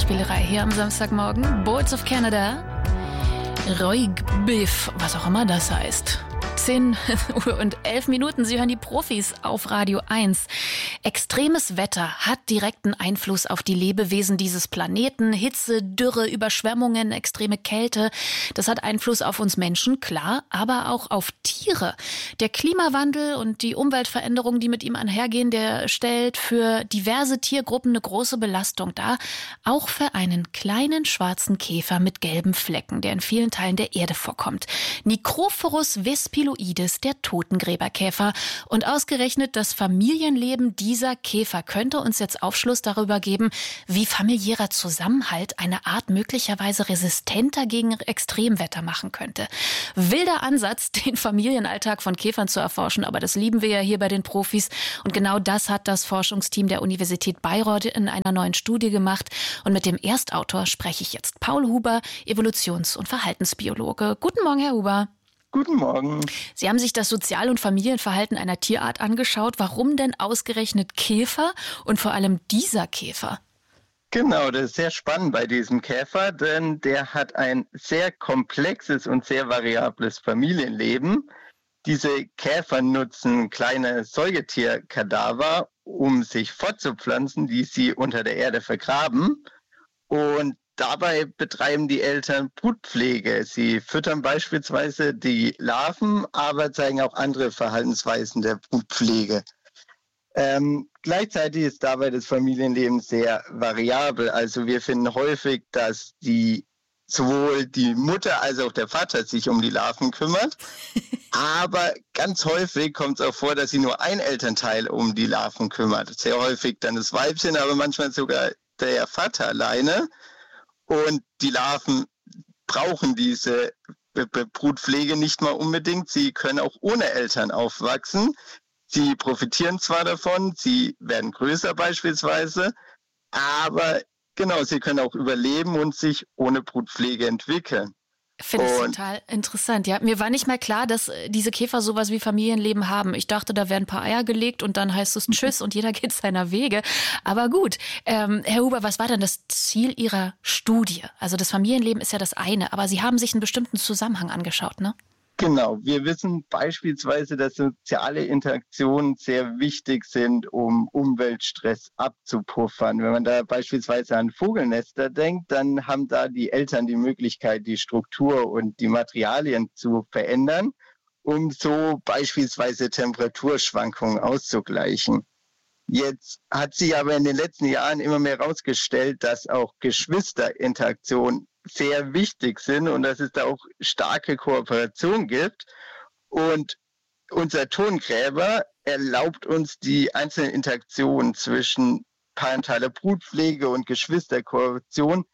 Wortspielerei hier am Samstagmorgen. Boards of Canada. Roig Biff, was auch immer das heißt. 10 Uhr und 11 Minuten. Sie hören die Profis auf Radio 1. Extremes Wetter hat direkten Einfluss auf die Lebewesen dieses Planeten. Hitze, Dürre, Überschwemmungen, extreme Kälte. Das hat Einfluss auf uns Menschen, klar, aber auch auf Tiere. Der Klimawandel und die Umweltveränderungen, die mit ihm einhergehen, der stellt für diverse Tiergruppen eine große Belastung dar. Auch für einen kleinen schwarzen Käfer mit gelben Flecken, der in vielen Teilen der Erde vorkommt. Necrophorus vespiloides, der Totengräberkäfer. Und ausgerechnet das Familienleben dieser Käfer könnte uns jetzt Aufschluss darüber geben, wie familiärer Zusammenhalt eine Art möglicherweise resistenter gegen Extremwetter machen könnte. Wilder Ansatz, den Familienalltag von Käfern zu erforschen, aber das lieben wir ja hier bei den Profis. Und genau das hat das Forschungsteam der Universität Bayreuth in einer neuen Studie gemacht. Und mit dem Erstautor spreche ich jetzt. Paul Huber, Evolutions- und Verhaltensbiologe. Guten Morgen, Herr Huber. Guten Morgen. Sie haben sich das Sozial- und Familienverhalten einer Tierart angeschaut. Warum denn ausgerechnet Käfer und vor allem dieser Käfer? Genau, das ist sehr spannend bei diesem Käfer, denn der hat ein sehr komplexes und sehr variables Familienleben. Diese Käfer nutzen kleine Säugetierkadaver, um sich fortzupflanzen, die sie unter der Erde vergraben. Und dabei betreiben die Eltern Brutpflege. Sie füttern beispielsweise die Larven, aber zeigen auch andere Verhaltensweisen der Brutpflege. Gleichzeitig ist dabei das Familienleben sehr variabel. Also wir finden häufig, dass sowohl die Mutter als auch der Vater sich um die Larven kümmert. Aber ganz häufig kommt es auch vor, dass sich nur ein Elternteil um die Larven kümmert. Sehr häufig dann das Weibchen, aber manchmal sogar der Vater alleine. Und die Larven brauchen diese Brutpflege nicht mal unbedingt. Sie können auch ohne Eltern aufwachsen. Sie profitieren zwar davon, sie werden größer beispielsweise, aber genau, sie können auch überleben und sich ohne Brutpflege entwickeln. Finde ich total interessant. Ja, mir war nicht mehr klar, dass diese Käfer sowas wie Familienleben haben. Ich dachte, da werden ein paar Eier gelegt und dann heißt es Tschüss und jeder geht seiner Wege. Aber gut, Herr Huber, was war denn das Ziel Ihrer Studie? Also das Familienleben ist ja das eine, aber Sie haben sich einen bestimmten Zusammenhang angeschaut, ne? Genau, wir wissen beispielsweise, dass soziale Interaktionen sehr wichtig sind, um Umweltstress abzupuffern. Wenn man da beispielsweise an Vogelnester denkt, dann haben da die Eltern die Möglichkeit, die Struktur und die Materialien zu verändern, um so beispielsweise Temperaturschwankungen auszugleichen. Jetzt hat sich aber in den letzten Jahren immer mehr herausgestellt, dass auch Geschwisterinteraktionen sehr wichtig sind und dass es da auch starke Kooperation gibt. Und unser Totengräber erlaubt uns die einzelnen Interaktionen zwischen parentaler Brutpflege und Geschwisterkooperation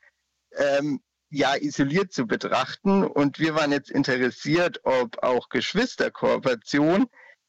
isoliert zu betrachten. Und wir waren jetzt interessiert, ob auch Geschwisterkooperation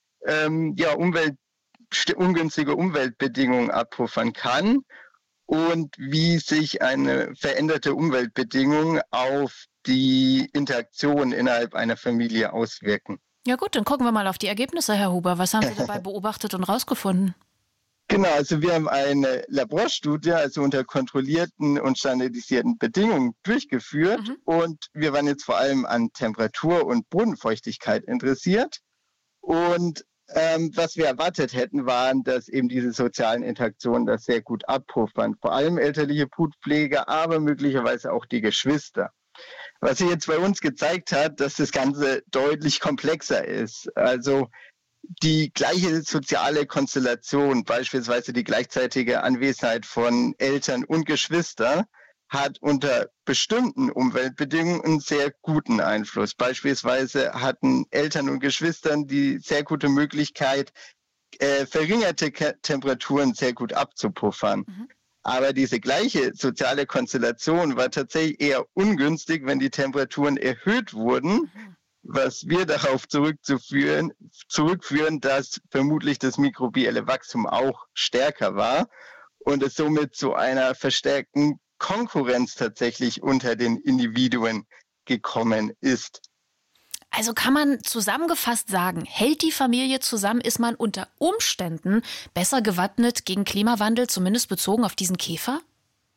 ungünstige Umweltbedingungen abpuffern kann und wie sich eine veränderte Umweltbedingung auf die Interaktion innerhalb einer Familie auswirken. Ja gut, dann gucken wir mal auf die Ergebnisse, Herr Huber. Was haben Sie dabei beobachtet und rausgefunden? Genau, also wir haben eine Laborstudie, also unter kontrollierten und standardisierten Bedingungen durchgeführt. Und wir waren jetzt vor allem an Temperatur und Bodenfeuchtigkeit interessiert. Und was wir erwartet hätten, waren, dass eben diese sozialen Interaktionen das sehr gut abpuffern. Vor allem elterliche Brutpflege, aber möglicherweise auch die Geschwister. Was sich jetzt bei uns gezeigt hat, dass das Ganze deutlich komplexer ist. Also die gleiche soziale Konstellation, beispielsweise die gleichzeitige Anwesenheit von Eltern und Geschwister, hat unter bestimmten Umweltbedingungen einen sehr guten Einfluss. Beispielsweise hatten Eltern und Geschwistern die sehr gute Möglichkeit, verringerte Temperaturen sehr gut abzupuffern. Aber diese gleiche soziale Konstellation war tatsächlich eher ungünstig, wenn die Temperaturen erhöht wurden, was wir darauf zurückführen, dass vermutlich das mikrobielle Wachstum auch stärker war und es somit zu einer verstärkten Konkurrenz tatsächlich unter den Individuen gekommen ist. Also kann man zusammengefasst sagen, hält die Familie zusammen, ist man unter Umständen besser gewappnet gegen Klimawandel, zumindest bezogen auf diesen Käfer?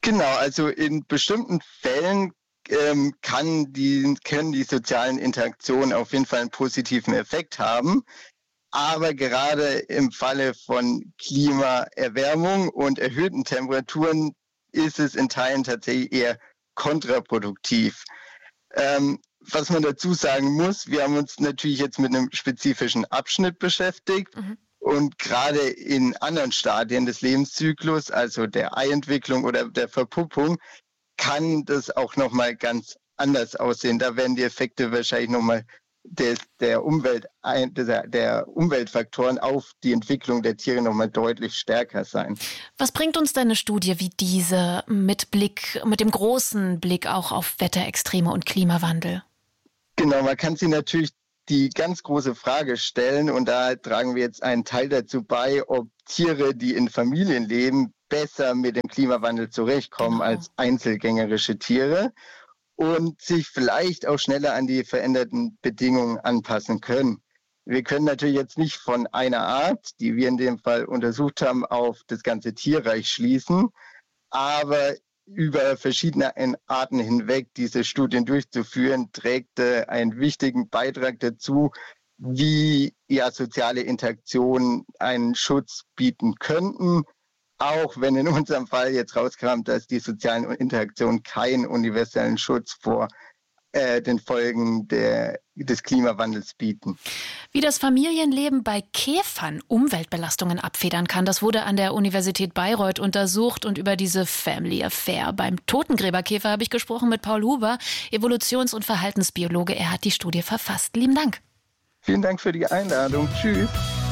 Genau, also in bestimmten Fällen können die sozialen Interaktionen auf jeden Fall einen positiven Effekt haben. Aber gerade im Falle von Klimaerwärmung und erhöhten Temperaturen ist es in Teilen tatsächlich eher kontraproduktiv. Was man dazu sagen muss, wir haben uns natürlich jetzt mit einem spezifischen Abschnitt beschäftigt. Und gerade in anderen Stadien des Lebenszyklus, also der Eientwicklung oder der Verpuppung, kann das auch nochmal ganz anders aussehen. Da werden die Effekte wahrscheinlich nochmal der Umweltfaktoren auf die Entwicklung der Tiere nochmal deutlich stärker sein. Was bringt uns denn eine Studie wie diese mit dem großen Blick auch auf Wetterextreme und Klimawandel? Genau, man kann sich natürlich die ganz große Frage stellen, und da tragen wir jetzt einen Teil dazu bei, ob Tiere, die in Familien leben, besser mit dem Klimawandel zurechtkommen als einzelgängerische Tiere und sich vielleicht auch schneller an die veränderten Bedingungen anpassen können. Wir können natürlich jetzt nicht von einer Art, die wir in dem Fall untersucht haben, auf das ganze Tierreich schließen, aber über verschiedene Arten hinweg diese Studien durchzuführen, trägt einen wichtigen Beitrag dazu, wie soziale Interaktionen einen Schutz bieten könnten, auch wenn in unserem Fall jetzt rauskam, dass die sozialen Interaktionen keinen universellen Schutz vor den Folgen des Klimawandels bieten. Wie das Familienleben bei Käfern Umweltbelastungen abfedern kann, das wurde an der Universität Bayreuth untersucht, und über diese Family Affair beim Totengräberkäfer habe ich gesprochen mit Paul Huber, Evolutions- und Verhaltensbiologe. Er hat die Studie verfasst. Lieben Dank. Vielen Dank für die Einladung. Tschüss.